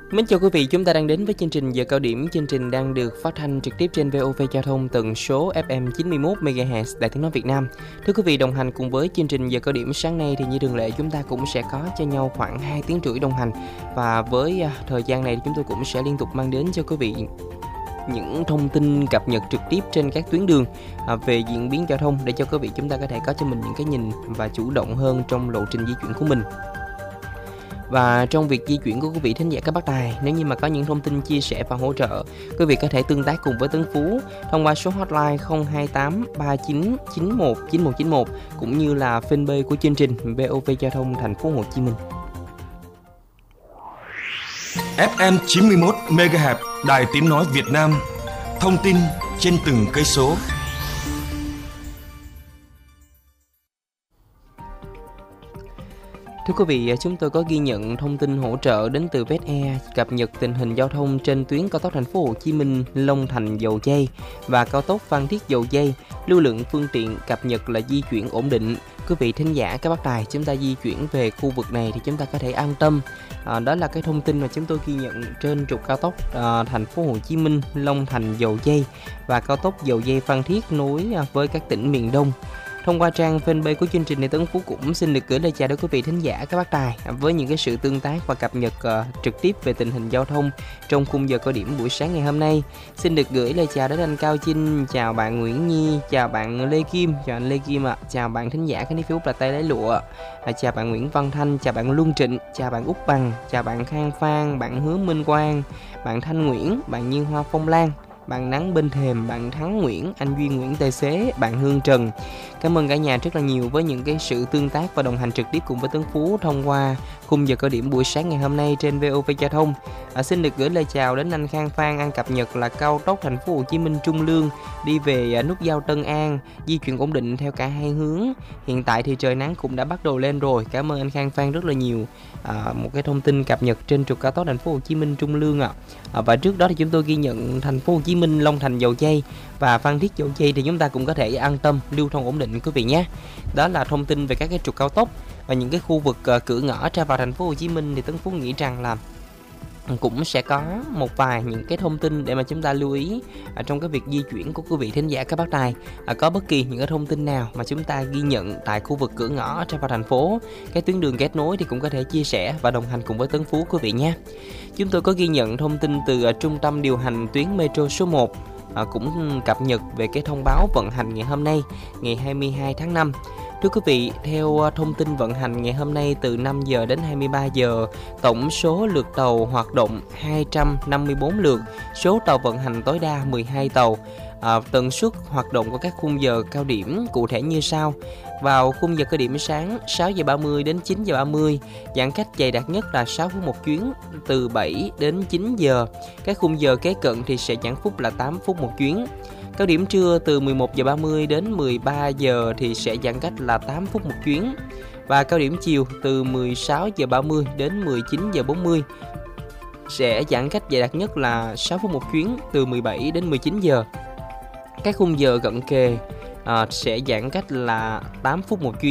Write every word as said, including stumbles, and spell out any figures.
Mến chào quý vị, chúng ta đang đến với chương trình Giờ Cao Điểm. Chương trình đang được phát thanh trực tiếp trên vê o vê Giao thông tần số ép em chín mươi mốt mê ga héc Đài Tiếng nói Việt Nam. Thưa quý vị, đồng hành cùng với chương trình Giờ Cao Điểm sáng nay thì như thường lệ chúng ta cũng sẽ có cho nhau khoảng hai tiếng rưỡi đồng hành. Và với thời gian này thì chúng tôi cũng sẽ liên tục mang đến cho quý vị những thông tin cập nhật trực tiếp trên các tuyến đường về diễn biến giao thông để cho quý vị chúng ta có thể có cho mình những cái nhìn và chủ động hơn trong lộ trình di chuyển của mình. Và trong việc di chuyển của quý vị thính giả các bác tài, nếu như mà có những thông tin chia sẻ và hỗ trợ, quý vị có thể tương tác cùng với Tấn Phú thông qua số hotline không hai tám ba chín chín một chín một chín một cũng như là fanpage của chương trình vê o vê Giao thông Thành phố Hồ Chí Minh. ép em chín mươi mốt mê ga héc Đài Tiếng nói Việt Nam, thông tin trên từng cây số. Thưa quý vị, chúng tôi có ghi nhận thông tin hỗ trợ đến từ vê ét e cập nhật tình hình giao thông trên tuyến cao tốc Thành phố Hồ Chí Minh Long Thành Dầu Giây và cao tốc Phan Thiết Dầu Giây. Lưu lượng phương tiện cập nhật là di chuyển ổn định. Quý vị thính giả các bác tài, chúng ta di chuyển về khu vực này thì chúng ta có thể an tâm. À, đó là cái thông tin mà chúng tôi ghi nhận trên trục cao tốc à, Thành phố Hồ Chí Minh Long Thành Dầu Giây và cao tốc Dầu Giây Phan Thiết nối à, với các tỉnh miền Đông. Thông qua trang fanpage của chương trình này, Tấn Phú cũng xin được gửi lời chào đến quý vị thính giả các bác tài với những cái sự tương tác và cập nhật uh, trực tiếp về tình hình giao thông trong khung giờ cao điểm buổi sáng ngày hôm nay. Xin được gửi lời chào đến anh Cao Chinh, chào bạn Nguyễn Nhi, chào bạn Lê Kim, chào anh Lê Kim ạ, à. Chào bạn thính giả cái Facebook là Tay Lấy Lụa, à, chào bạn Nguyễn Văn Thanh, chào bạn Luân Trịnh, chào bạn Úc Bằng, chào bạn Khang Phan, bạn Hứa Minh Quang, bạn Thanh Nguyễn, bạn Nhiên Hoa Phong Lan, bạn Nắng Bên Thềm, bạn Thắng Nguyễn, anh Duy Nguyễn Tài Xế, bạn Hương Trần. Cảm ơn cả nhà rất là nhiều với những cái sự tương tác và đồng hành trực tiếp cùng với Tấn Phú thông qua khung giờ cao điểm buổi sáng ngày hôm nay trên vê o vê Giao thông. À, xin được gửi lời chào đến anh Khang Phan, anh cập nhật là cao tốc Thành phố Hồ Chí Minh Trung Lương đi về nút giao Tân An, di chuyển ổn định theo cả hai hướng. Hiện tại thì trời nắng cũng đã bắt đầu lên rồi. Cảm ơn anh Khang Phan rất là nhiều. À, một cái thông tin cập nhật trên trục cao tốc Thành phố Hồ Chí Minh Trung Lương ạ. À. À, và trước đó thì chúng tôi ghi nhận Thành phố Hồ Chí Minh Long Thành Dầu Giây và Phan Thiết Dầu Giây thì chúng ta cũng có thể an tâm lưu thông ổn định quý vị nhé. Đó là thông tin về các cái trục cao tốc và những cái khu vực uh, cửa ngõ ra vào Thành phố Hồ Chí Minh thì Tấn Phú nghĩ rằng là cũng sẽ có một vài những cái thông tin để mà chúng ta lưu ý à, trong cái việc di chuyển của quý vị thính giả các bác tài. À, có bất kỳ những cái thông tin nào mà chúng ta ghi nhận tại khu vực cửa ngõ ra vào thành phố, cái tuyến đường kết nối thì cũng có thể chia sẻ và đồng hành cùng với Tấn Phú quý vị nhé. Chúng tôi có ghi nhận thông tin từ uh, trung tâm điều hành tuyến metro số một à, cũng cập nhật về cái thông báo vận hành ngày hôm nay, ngày hai mươi hai tháng năm. Thưa quý vị, theo thông tin vận hành ngày hôm nay từ năm giờ đến hai mươi ba giờ, tổng số lượt tàu hoạt động hai trăm năm mươi bốn lượt, số tàu vận hành tối đa mười hai tàu. À, tần suất hoạt động của các khung giờ cao điểm cụ thể như sau. Vào khung giờ cao điểm sáng sáu giờ ba mươi đến chín giờ ba mươi, giãn cách dày đặc nhất là sáu phút một chuyến từ bảy đến chín giờ. Các khung giờ kế cận thì sẽ giãn phút là tám phút một chuyến. Cao điểm trưa từ mười một giờ ba mươi đến mười ba giờ thì sẽ giãn cách là tám phút một chuyến. Và cao điểm chiều từ mười sáu giờ ba mươi đến mười chín giờ bốn mươi sẽ giãn cách dày đặc nhất là sáu phút một chuyến từ mười bảy đến mười chín giờ. Các khung giờ cận kề à, sẽ giãn cách là tám phút một chuyến.